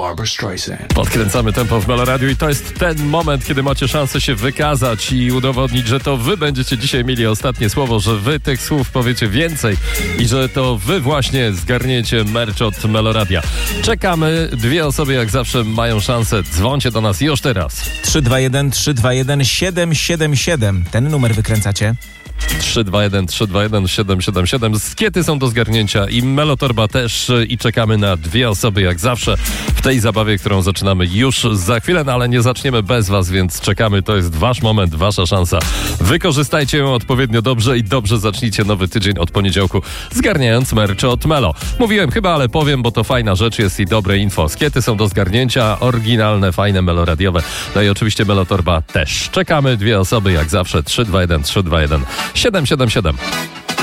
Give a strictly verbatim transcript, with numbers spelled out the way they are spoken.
Barbra Streisand. Podkręcamy tempo w Meloradiu i to jest ten moment, kiedy macie szansę się wykazać i udowodnić, że to wy będziecie dzisiaj mieli ostatnie słowo, że wy tych słów powiecie więcej i że to wy właśnie zgarniecie merch od Meloradia. Czekamy. Dwie osoby jak zawsze mają szansę. Dzwońcie do nas już teraz. trzy dwa jeden trzy dwa jeden siedem siedem siedem. Ten numer wykręcacie. trzy dwa jeden trzy dwa jeden siedem siedem siedem. Skiety są do zgarnięcia i Melotorba też i czekamy na dwie osoby jak zawsze w tej zabawie, którą zaczynamy już za chwilę, no ale nie zaczniemy bez was, więc czekamy. To jest wasz moment, wasza szansa. Wykorzystajcie ją odpowiednio dobrze i dobrze zacznijcie nowy tydzień od poniedziałku, zgarniając merch od Melo. Mówiłem chyba, ale powiem, bo to fajna rzecz jest i dobre info. Skiety są do zgarnięcia, oryginalne, fajne, meloradiowe. No i oczywiście Melotorba też. Czekamy, dwie osoby jak zawsze. trzy dwa jeden trzy dwa jeden siedem siedem siedem.